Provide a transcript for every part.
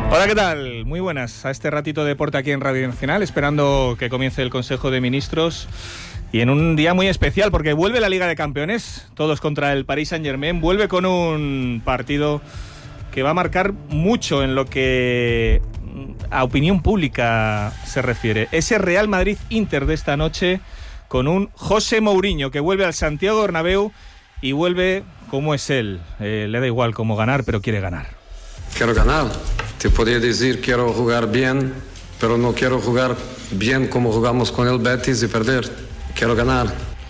Hola, ¿qué tal? Muy buenas a este ratito de deporte aquí en Radio Nacional, esperando que comience el Consejo de Ministros y en un día muy especial porque vuelve la Liga de Campeones, todos contra el Paris Saint-Germain, vuelve con un partido que va a marcar mucho en lo que a opinión pública se refiere. Ese Real Madrid-Inter de esta noche con un José Mourinho que vuelve al Santiago Bernabéu y vuelve como es él, le da igual cómo ganar, pero quiere ganar. Quiero ganar. Te podría decir quiero jugar bien, pero no quiero jugar bien como jugamos con el Betis y perder. Quiero ganar.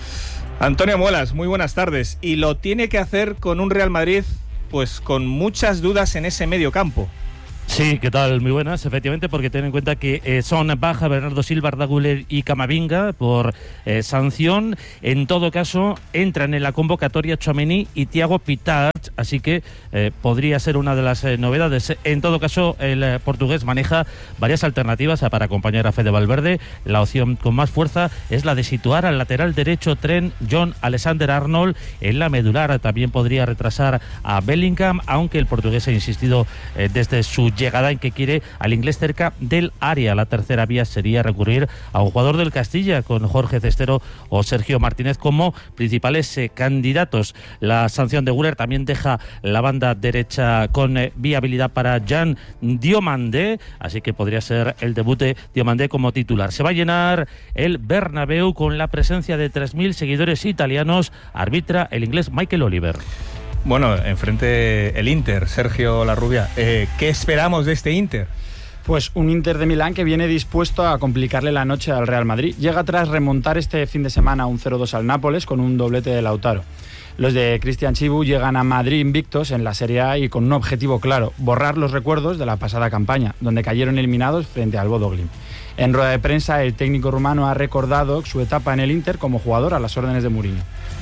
Antonio Muelas, muy buenas tardes. Y lo tiene que hacer con un Real Madrid, pues con muchas dudas en ese medio campo. Sí, ¿qué tal? Muy buenas, efectivamente, porque ten en cuenta que son baja Bernardo Silva, Arda Güler y Camavinga por sanción. En todo caso, entran en la convocatoria Tchouaméni y Thiago Pitart, así que podría ser una de las novedades. En todo caso, el portugués maneja varias alternativas para acompañar a Fede Valverde. La opción con más fuerza es la de situar al lateral derecho Trent John Alexander-Arnold en la medular. También podría retrasar a Bellingham, aunque el portugués ha insistido desde su llegada en que quiere al inglés cerca del área. La tercera vía sería recurrir a un jugador del Castilla con Jorge Cestero o Sergio Martínez como principales candidatos. La sanción de Güler también deja la banda derecha con viabilidad para Jean Diomandé, así que podría ser el debut de Diomandé como titular. Se va a llenar el Bernabéu con la presencia de 3.000 seguidores italianos. Arbitra el inglés Michael Oliver. Bueno, enfrente el Inter, Sergio Larrubia. ¿Qué esperamos de este Inter? Pues un Inter de Milán que viene dispuesto a complicarle la noche al Real Madrid. Llega tras remontar este fin de semana un 0-2 al Nápoles con un doblete de Lautaro. Los de Cristian Chivu llegan a Madrid invictos en la Serie A y con un objetivo claro: borrar los recuerdos de la pasada campaña, donde cayeron eliminados frente al Bodo Glimt. En rueda de prensa, el técnico rumano ha recordado su etapa en el Inter como jugador a las órdenes de Mourinho.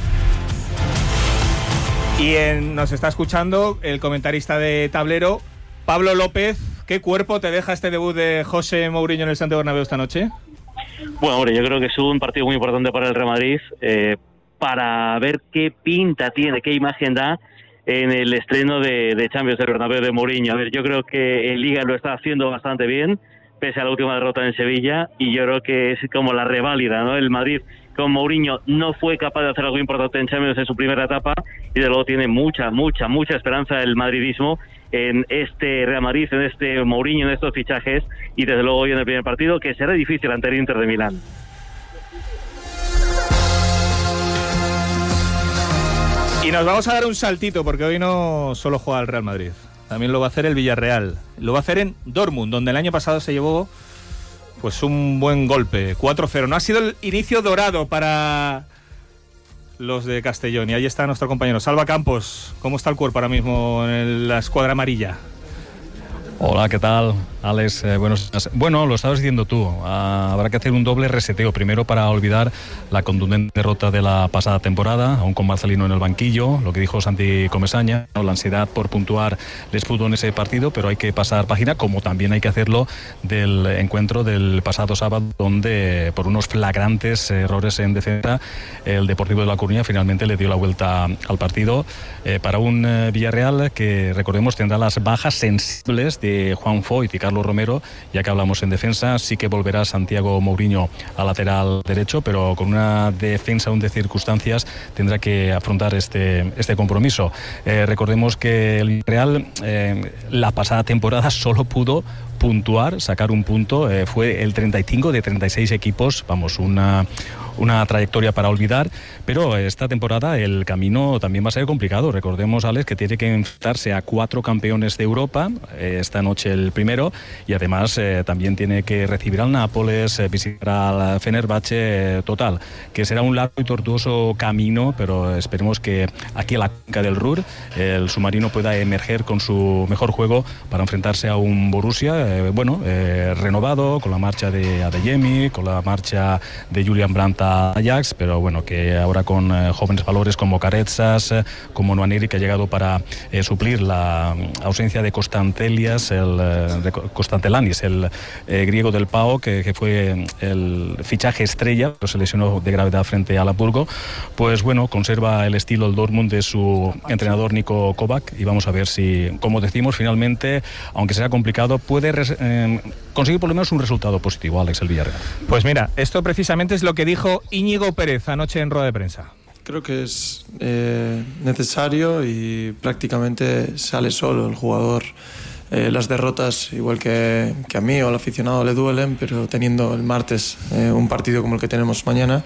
Y nos está escuchando el comentarista de Tablero, Pablo López. ¿Qué cuerpo te deja este debut de José Mourinho en el Santiago Bernabéu esta noche? Bueno, hombre, yo creo que es un partido muy importante para el Real Madrid, para ver qué pinta tiene, qué imagen da en el estreno de Champions del Bernabéu de Mourinho. A ver, yo creo que en Liga lo está haciendo bastante bien, pese a la última derrota en Sevilla, y yo creo que es como la reválida, ¿no? El Madrid con Mourinho no fue capaz de hacer algo importante en Champions en su primera etapa, y de luego tiene mucha esperanza el madridismo en este Real Madrid, en este Mourinho, en estos fichajes, y desde luego hoy en el primer partido, que será difícil ante el Inter de Milán. Y nos vamos a dar un saltito, porque hoy no solo juega el Real Madrid, también lo va a hacer el Villarreal. Lo va a hacer en Dortmund, donde el año pasado se llevó pues un buen golpe, 4-0. No ha sido el inicio dorado para los de Castellón. Y ahí está nuestro compañero Salva Campos. ¿Cómo está el cuerpo ahora mismo en la escuadra amarilla? Hola, ¿qué tal, Alex? Buenos días. Bueno, lo estabas diciendo tú, habrá que hacer un doble reseteo, primero para olvidar la contundente derrota de la pasada temporada, aún con Marcelino en el banquillo, lo que dijo Santi Comesaña, ¿no? La ansiedad por puntuar les pudo en ese partido, pero hay que pasar página, como también hay que hacerlo del encuentro del pasado sábado, donde por unos flagrantes errores en defensa, el Deportivo de La Coruña finalmente le dio la vuelta al partido, para un Villarreal que, recordemos, tendrá las bajas sensibles de Juan Foyt y Carlos Romero. Ya que hablamos en defensa, sí que volverá Santiago Mourinho al lateral derecho, pero con una defensa aún de circunstancias tendrá que afrontar este compromiso. Recordemos que el Real la pasada temporada solo pudo puntuar, sacar un punto, fue el 35 de 36 equipos, vamos, una trayectoria para olvidar, pero esta temporada el camino también va a ser complicado. Recordemos, Alex, que tiene que enfrentarse a 4 campeones de Europa, esta noche el primero, y además también tiene que recibir al Nápoles, visitar al Fenerbahce, total, que será un largo y tortuoso camino, pero esperemos que aquí en la cuenca del Ruhr el submarino pueda emerger con su mejor juego para enfrentarse a un Borussia renovado con la marcha de Adeyemi, con la marcha de Julian Brandt a Ajax, pero bueno, que ahora con jóvenes valores como Carezas, como Nwaneri, que ha llegado para suplir la ausencia de Constantelanis, el griego del PAOK, que fue el fichaje estrella, pero se lesionó de gravedad frente al Hamburgo. Pues bueno, conserva el estilo del Dortmund de su entrenador Niko Kovac, y vamos a ver si, como decimos, finalmente, aunque sea complicado, puede conseguir por lo menos un resultado positivo, Alex, el Villarreal. Pues mira, esto precisamente es lo que dijo Íñigo Pérez anoche en rueda de prensa. Creo que es necesario y prácticamente sale solo el jugador. Las derrotas, igual que a mí o al aficionado, le duelen, pero teniendo el martes un partido como el que tenemos mañana,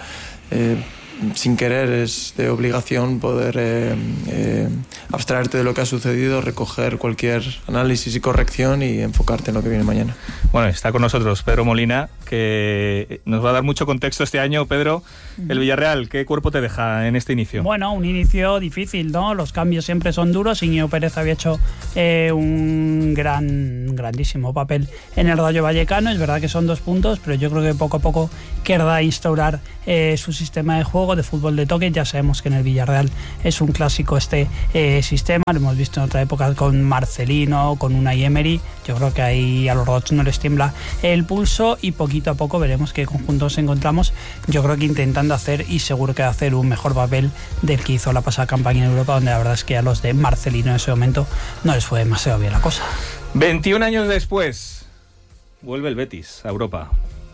sin querer es de obligación poder abstraerte de lo que ha sucedido, recoger cualquier análisis y corrección y enfocarte en lo que viene mañana. Bueno, está con nosotros Pedro Molina, que nos va a dar mucho contexto este año. Pedro, el Villarreal, ¿qué cuerpo te deja en este inicio? Bueno, un inicio difícil, ¿no? Los cambios siempre son duros. Íñigo Pérez había hecho un grandísimo papel en el Rayo Vallecano. Es verdad que son 2 puntos, pero yo creo que poco a poco querrá instaurar su sistema de juego de fútbol de toque. Ya sabemos que en el Villarreal es un clásico este sistema, lo hemos visto en otra época con Marcelino, con Unai Emery. Yo creo que ahí a los rotos no les tiembla el pulso y poquito a poco veremos qué conjuntos encontramos. Yo creo que intentando hacer, y seguro que hacer, un mejor papel del que hizo la pasada campaña en Europa, donde la verdad es que a los de Marcelino en ese momento no les fue demasiado bien la cosa. 21 años después vuelve el Betis a Europa.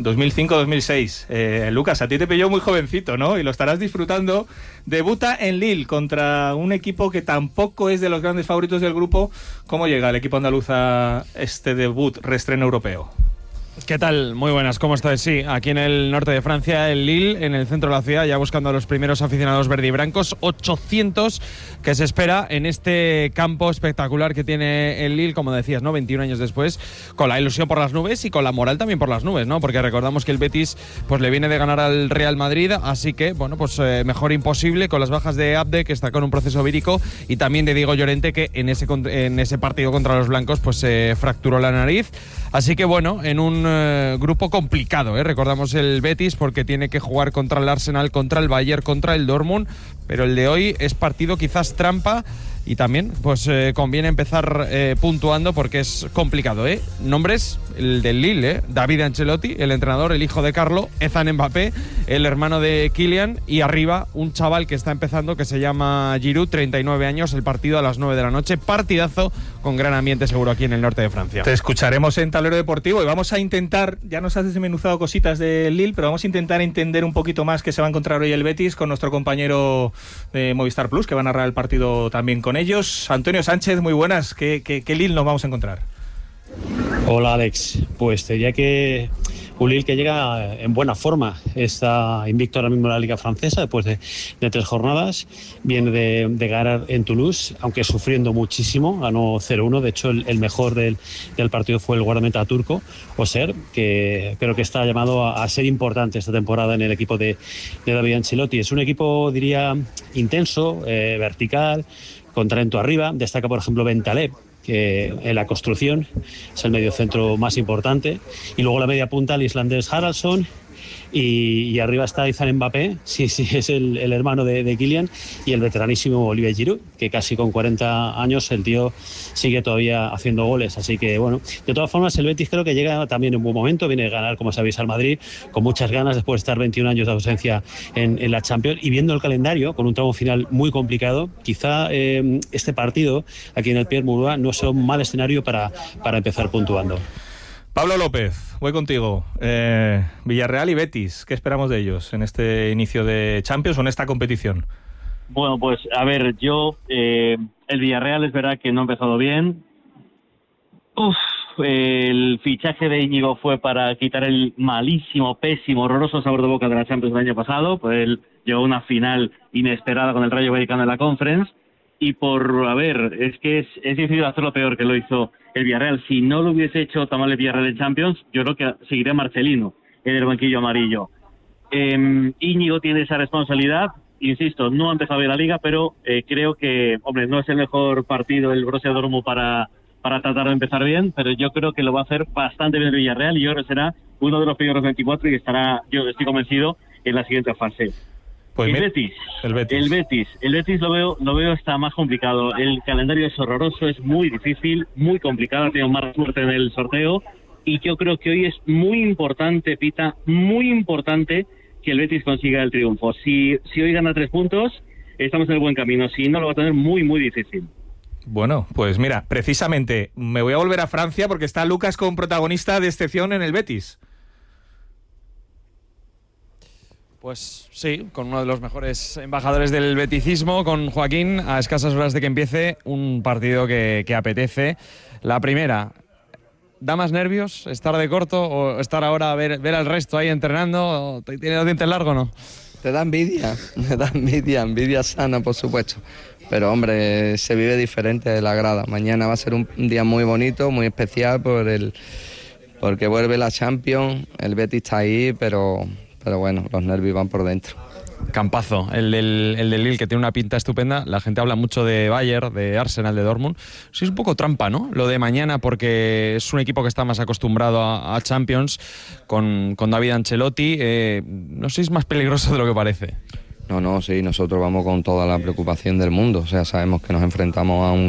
2005-2006. Lucas, a ti te pilló muy jovencito, ¿no? Y lo estarás disfrutando. Debuta en Lille contra un equipo que tampoco es de los grandes favoritos del grupo. ¿Cómo llega el equipo andaluz a este debut, reestreno europeo? ¿Qué tal? Muy buenas, ¿cómo estáis? Sí, aquí en el norte de Francia, en Lille, en el centro de la ciudad, ya buscando a los primeros aficionados verdibrancos, 800 que se espera en este campo espectacular que tiene el Lille, como decías, ¿no? 21 años después, con la ilusión por las nubes y con la moral también por las nubes, ¿no? Porque recordamos que el Betis pues le viene de ganar al Real Madrid, así que, bueno, pues mejor imposible, con las bajas de Abde, que está con un proceso vírico, y también de Diego Llorente, que en ese partido contra los blancos pues se fracturó la nariz. Así que bueno, en un grupo complicado, recordamos el Betis porque tiene que jugar contra el Arsenal, contra el Bayern, contra el Dortmund, pero el de hoy es partido quizás trampa y también pues conviene empezar puntuando porque es complicado. Nombres, el del Lille, David Ancelotti, el entrenador, el hijo de Carlo, Ethan Mbappé, el hermano de Kylian, y arriba un chaval que está empezando que se llama Giroud, 39 años, el partido a las 9 de la noche, partidazo con gran ambiente seguro aquí en el norte de Francia. Te escucharemos en Tablero Deportivo y vamos a intentar, ya nos has desmenuzado cositas del Lille, pero vamos a intentar entender un poquito más qué se va a encontrar hoy el Betis con nuestro compañero de Movistar Plus, que va a narrar el partido también con ellos. Antonio Sánchez, muy buenas. ¿Qué Lille nos vamos a encontrar? Hola Alex, pues te diría que un Lille que llega en buena forma, está invicto ahora mismo en la Liga Francesa después de 3 jornadas, viene de ganar en Toulouse, aunque sufriendo muchísimo, ganó 0-1, de hecho el mejor del partido fue el guardameta turco, Oser, pero que está llamado a ser importante esta temporada en el equipo de David Ancelotti. Es un equipo, diría, intenso, vertical, con talento arriba, destaca por ejemplo Bentaleb, que en la construcción es el mediocentro más importante, y luego la media punta el islandés Haraldsson, y arriba está Ethan Mbappé, sí, es el hermano de Kylian, y el veteranísimo Olivier Giroud, que casi con 40 años el tío sigue todavía haciendo goles, así que bueno, de todas formas el Betis creo que llega también en un buen momento, viene a ganar, como sabéis, al Madrid, con muchas ganas después de estar 21 años de ausencia en la Champions, y viendo el calendario, con un tramo final muy complicado, quizá este partido aquí en el Pierre Mauroy no sea un mal escenario para empezar puntuando. Pablo López, voy contigo. Villarreal y Betis, ¿qué esperamos de ellos en este inicio de Champions o en esta competición? Bueno, pues a ver, el Villarreal es verdad que no ha empezado bien. El fichaje de Íñigo fue para quitar el malísimo, pésimo, horroroso sabor de boca de la Champions del año pasado, pues él llegó a una final inesperada con el Rayo Vallecano en la Conference. Y es que es difícil hacerlo peor que lo hizo el Villarreal. Si no lo hubiese hecho tan mal el Villarreal en Champions, yo creo que seguiría Marcelino en el banquillo amarillo. Íñigo tiene esa responsabilidad, insisto, no ha empezado bien la Liga, pero creo que, no es el mejor partido el Borussia Dortmund para para tratar de empezar bien, pero yo creo que lo va a hacer bastante bien el Villarreal y yo creo que será uno de los primeros 24 y estará, yo estoy convencido, en la siguiente fase. Pues el Betis lo veo está más complicado. El calendario es horroroso, es muy difícil, muy complicado, ha tenido más suerte en el sorteo y yo creo que hoy es muy importante, Pita, muy importante que el Betis consiga el triunfo. Si hoy gana 3 puntos, estamos en el buen camino. Si no, lo va a tener muy, muy difícil. Bueno, pues mira, precisamente me voy a volver a Francia porque está Lucas como protagonista de excepción en el Betis. Pues sí, con uno de los mejores embajadores del beticismo, con Joaquín, a escasas horas de que empiece un partido que apetece. La primera, ¿da más nervios estar de corto o estar ahora a ver al resto ahí entrenando? ¿Tiene los dientes largos o no? Te da envidia sana, por supuesto. Pero hombre, se vive diferente de la grada. Mañana va a ser un día muy bonito, muy especial porque vuelve la Champions, el Betis está ahí, pero bueno, los nervios van por dentro. Campazo, el del Lille, que tiene una pinta estupenda. La gente habla mucho de Bayern, de Arsenal, de Dortmund. Sí, es un poco trampa, ¿no? Lo de mañana, porque es un equipo que está más acostumbrado a Champions, con David Ancelotti. No sé si es más peligroso de lo que parece. No, sí, nosotros vamos con toda la preocupación del mundo. O sea, sabemos que nos enfrentamos a un